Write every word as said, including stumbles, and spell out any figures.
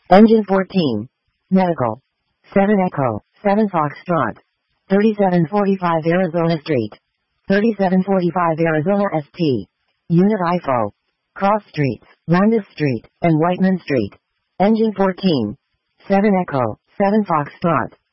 Engine fourteen. Medical. seven Echo, seven Foxtrot. thirty-seven forty-five Arizona Street. thirty-seven forty-five Arizona S T. Unit I F O. Cross Streets, Landis Street, and Whiteman Street. Engine fourteen. seven Echo, seven Foxtrot.